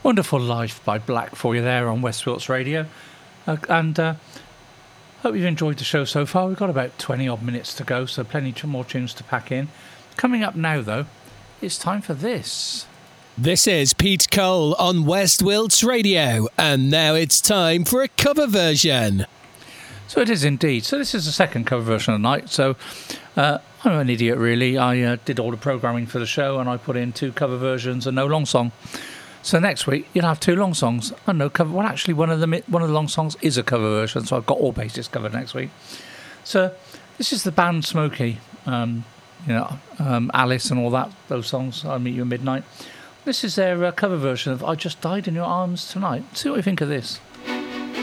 Wonderful Life by Black for you there on West Wilts Radio. And hope you've enjoyed the show so far. We've got about 20 odd minutes to go, so plenty more tunes to pack in. Coming up now, though, it's time for this. This is Pete Cole on West Wilts Radio, and now it's time for a cover version. So it is indeed. So this is the second cover version of the night. So I'm an idiot, really. I did all the programming for the show, and I put in 2 cover versions and no long song. So next week you'll have 2 long songs and no cover. Well, actually, one of the long songs is a cover version, so I've got all bases covered next week. So this is the band Smokey, Alice and all that. Those songs. I'll Meet You at Midnight. This is their cover version of "I Just Died in Your Arms Tonight." See what you think of this.